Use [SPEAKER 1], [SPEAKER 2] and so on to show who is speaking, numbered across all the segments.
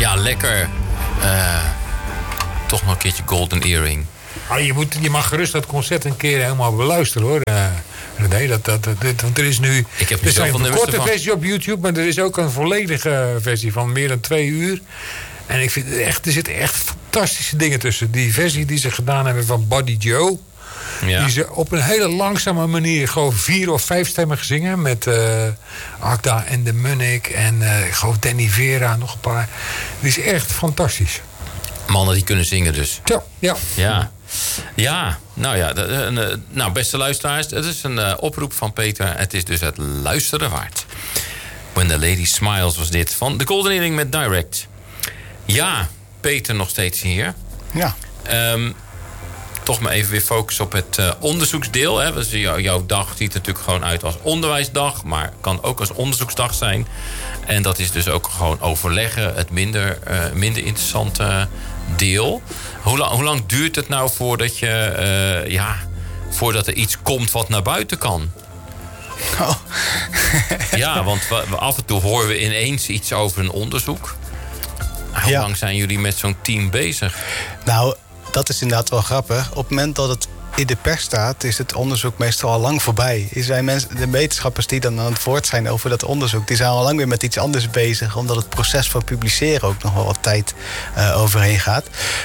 [SPEAKER 1] Ja, lekker. Toch nog een keertje Golden Earring.
[SPEAKER 2] Je mag gerust dat concert een keer helemaal beluisteren, hoor. Nee, want er is nu... Er zijn een korte versie op YouTube, maar er is ook een volledige versie van meer dan 2 uur. En ik vind het echt, er zitten echt fantastische dingen tussen. Die versie die ze gedaan hebben van Buddy Joe. Ja. Die ze op een hele langzame manier gewoon 4 of 5 stemmen zingen. Met Agda en de Munnik en ik geloof Danny Vera, nog een paar. Die is echt fantastisch.
[SPEAKER 1] Mannen die kunnen zingen dus.
[SPEAKER 2] Ja.
[SPEAKER 1] Nou, beste luisteraars, het is een oproep van Peter. Het is dus het luisteren waard. When the Lady Smiles was dit. Van de Golden Earring met Direct. Ja, Peter nog steeds hier.
[SPEAKER 3] Ja.
[SPEAKER 1] Toch maar even weer focussen op het onderzoeksdeel. Hè. Dus jouw dag ziet er natuurlijk gewoon uit als onderwijsdag. Maar kan ook als onderzoeksdag zijn. En dat is dus ook gewoon overleggen. Het minder interessante deel. Hoe lang duurt het nou voordat voordat er iets komt wat naar buiten kan?
[SPEAKER 3] Oh.
[SPEAKER 1] Ja, want af en toe horen we ineens iets over een onderzoek. Hoe lang zijn jullie met zo'n team bezig?
[SPEAKER 3] Nou, dat is inderdaad wel grappig. Op het moment dat het in de pers staat, is het onderzoek meestal al lang voorbij. De wetenschappers die dan aan het woord zijn over dat onderzoek, die zijn al lang weer met iets anders bezig, omdat het proces van publiceren ook nog wel wat tijd overheen gaat.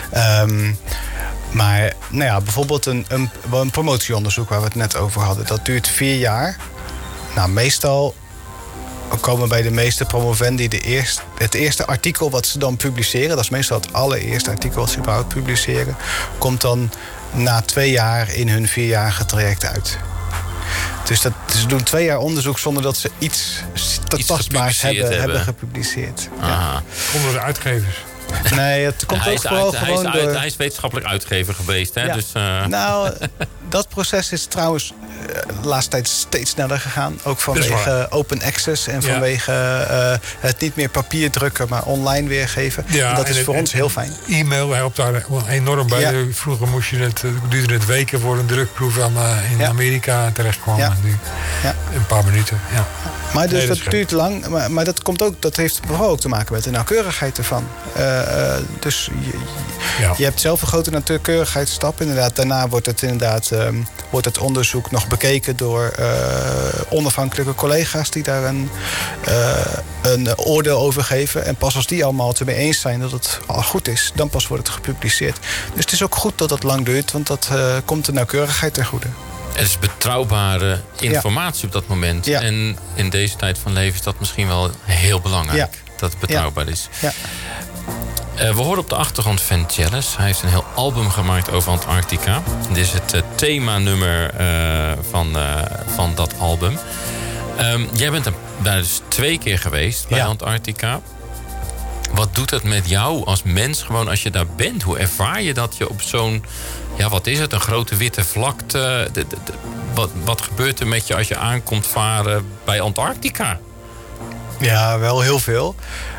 [SPEAKER 3] Maar nou ja, bijvoorbeeld een promotieonderzoek waar we het net over hadden, dat duurt 4 jaar. Nou, meestal komen bij de meeste promovendi het eerste artikel wat ze dan publiceren, dat is meestal het allereerste artikel wat ze überhaupt publiceren, komt dan na 2 jaar in hun 4-jarige traject uit. Dus ze doen 2 jaar onderzoek zonder dat ze iets tastbaars hebben gepubliceerd.
[SPEAKER 1] Ja.
[SPEAKER 2] Onder de uitgevers.
[SPEAKER 3] Nee, het komt ook vooral gewoon door...
[SPEAKER 1] Hij is wetenschappelijk uitgever geweest, hè?
[SPEAKER 3] Ja.
[SPEAKER 1] Dus,
[SPEAKER 3] Nou, dat proces is trouwens de laatste tijd steeds sneller gegaan. Ook vanwege open access en vanwege het niet meer papier drukken, maar online weergeven. Ja, en dat is voor ons heel fijn.
[SPEAKER 2] E-mail helpt daar enorm bij. Ja. Vroeger moest je duurde het weken voor een drukproef in Amerika terechtkwam.
[SPEAKER 3] Ja.
[SPEAKER 2] Nu een paar minuten. Ja.
[SPEAKER 3] Maar dus dat duurt lang. Maar dat heeft vooral ook te maken met de nauwkeurigheid ervan. Dus je hebt zelf een grote nauwkeurigheidsstap. Inderdaad, daarna wordt het onderzoek nog bekeken door onafhankelijke collega's die daar een oordeel over geven. En pas als die allemaal het ermee eens zijn dat het al goed is, dan pas wordt het gepubliceerd. Dus het is ook goed dat dat lang duurt, want dat komt de nauwkeurigheid ten goede.
[SPEAKER 1] Het is betrouwbare informatie op dat moment.
[SPEAKER 3] Ja.
[SPEAKER 1] En in deze tijd van leven is dat misschien wel heel belangrijk. Dat het betrouwbaar is.
[SPEAKER 3] Ja.
[SPEAKER 1] We horen op de achtergrond Vangelis. Hij heeft een heel album gemaakt over Antarctica. Dit is het themanummer van dat album. Jij bent daar dus 2 keer geweest bij Antarctica. Wat doet het met jou als mens gewoon als je daar bent? Hoe ervaar je dat je op zo'n... Ja, wat is het? Een grote witte vlakte. Wat gebeurt er met je als je aankomt varen bij Antarctica?
[SPEAKER 3] Ja, wel heel veel.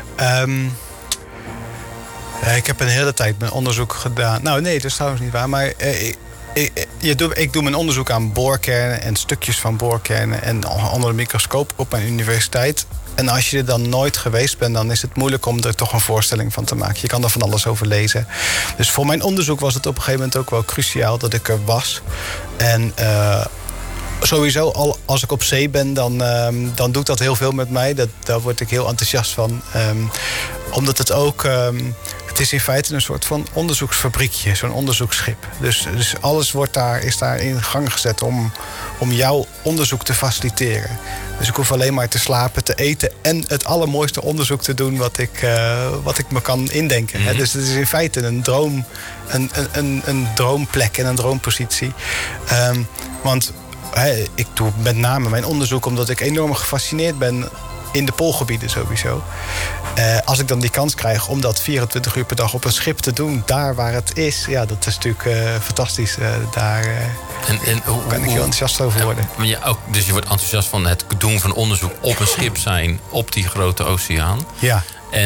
[SPEAKER 3] Ik heb een hele tijd mijn onderzoek gedaan. Nou, nee, dat is trouwens niet waar. Maar ik doe mijn onderzoek aan boorkernen en stukjes van boorkernen en onder de microscoop op mijn universiteit. En als je er dan nooit geweest bent, dan is het moeilijk om er toch een voorstelling van te maken. Je kan er van alles over lezen. Dus voor mijn onderzoek was het op een gegeven moment ook wel cruciaal dat ik er was. En sowieso, als ik op zee ben, dan doet dat heel veel met mij. Daar word ik heel enthousiast van. Omdat het ook... het is in feite een soort van onderzoeksfabriekje, zo'n onderzoeksschip. Dus alles is daar in gang gezet om jouw onderzoek te faciliteren. Dus ik hoef alleen maar te slapen, te eten en het allermooiste onderzoek te doen wat ik me kan indenken. Mm-hmm. Dus het is in feite een droom, een droomplek en een droompositie. Want ik doe met name mijn onderzoek omdat ik enorm gefascineerd ben in de poolgebieden sowieso. Als ik dan die kans krijg om dat 24 uur per dag op een schip te doen, daar waar het is, ja, dat is natuurlijk fantastisch. Daar kan ik heel enthousiast over worden.
[SPEAKER 1] Dus je wordt enthousiast van het doen van onderzoek op een schip zijn op die grote oceaan.
[SPEAKER 3] Ja.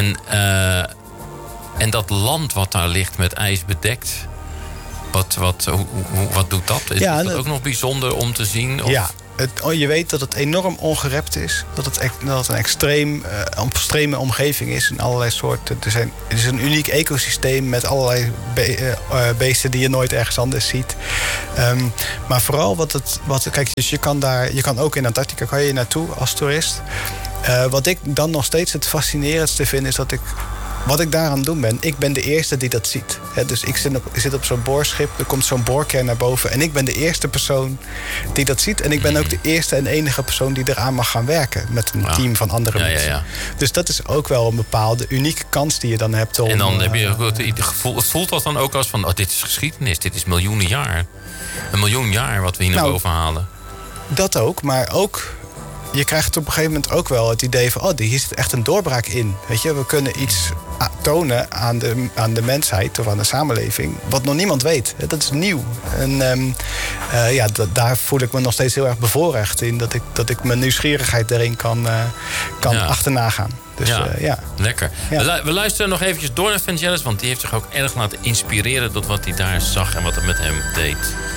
[SPEAKER 1] En dat land wat daar ligt met ijs bedekt, wat doet dat? Is dat ook nog bijzonder om te zien? Of?
[SPEAKER 3] Ja. je weet dat het enorm ongerept is. Dat het een extreme omgeving is. In allerlei soorten. Het is een uniek ecosysteem met allerlei beesten die je nooit ergens anders ziet. Maar vooral kijk, dus je kan ook in Antarctica kan je naartoe als toerist. Wat ik dan nog steeds het fascinerendste vind, is dat wat ik daar aan het doen ben, ik ben de eerste die dat ziet. Dus ik zit op zo'n boorschip, er komt zo'n boorkern naar boven en ik ben de eerste persoon die dat ziet. En ik ben ook de eerste en enige persoon die eraan mag gaan werken met een team van andere mensen. Ja. Dus dat is ook wel een bepaalde unieke kans die je dan hebt.
[SPEAKER 1] En dan heb je het gevoel, voelt dat dan ook als van, dit is geschiedenis, dit is miljoenen jaar. Een miljoen jaar wat we hier naar boven halen.
[SPEAKER 3] Dat ook, maar ook, je krijgt op een gegeven moment ook wel het idee van, hier zit echt een doorbraak in. Weet je, we kunnen iets tonen aan de mensheid of aan de samenleving wat nog niemand weet. Dat is nieuw. En daar voel ik me nog steeds heel erg bevoorrecht in. Dat ik mijn nieuwsgierigheid erin kan achterna gaan. Dus,
[SPEAKER 1] lekker. Ja. We luisteren nog eventjes door naar Vangelis, want die heeft zich ook erg laten inspireren door wat hij daar zag en wat het met hem deed.